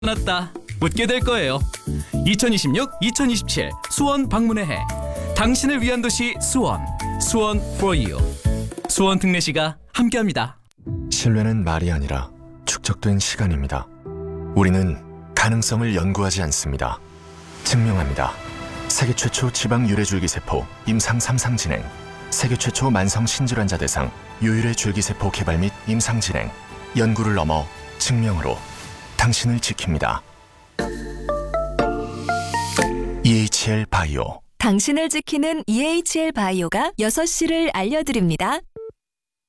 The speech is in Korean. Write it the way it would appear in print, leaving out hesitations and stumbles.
났다. 웃게 될 거예요. 2026-2027 수원 방문의 해. 당신을 위한 도시 수원. 수원 for you. 수원 특례시가 함께합니다. 신뢰는 말이 아니라 축적된 시간입니다. 우리는 가능성을 연구하지 않습니다. 증명합니다. 세계 최초 지방 유래줄기세포 임상 3상 진행, 세계 최초 만성 신질환자 대상 유일의 줄기세포 개발 및 임상 진행, 연구를 넘어 증명으로 당신을 지킵니다. EHL 바이오. 당신을 지키는 EHL 바이오가 6시를 알려드립니다.